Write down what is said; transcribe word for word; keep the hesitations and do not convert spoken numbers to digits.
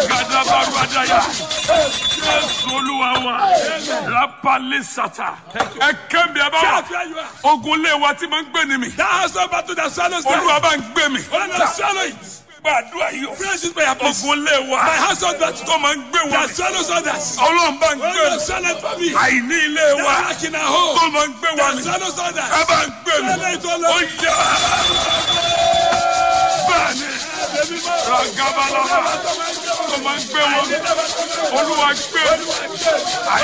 Ragadabarwadaya. Jésù Olúwa wa. Rapalisata. Ẹ kẹ́mi ẹ bá wà. Ogun lé wa tí máa ń gbé ni mi. That house of battle that swallows them. Olúwa bá ń gbé mi. Olúwa swallow it. Gbàdúrà yìí o. Praise his prayer, please. Ogun lé wa. My house of battle Tó máa ń gbé wa. that swallows others. Ọlọ́run bá ń gbé Olúwa mi. swallow it for me. Àìní ilé wa. That lack in our home. Tó máa ń gbé wa That ni. swallows others. Ẹ bá ń gbé mi. Swallow it, Ó Olúwa. yá. Bẹ́ẹ̀ni. Ragabalaba. Tó máa ń gbé wọn. Olúwa gbé mi.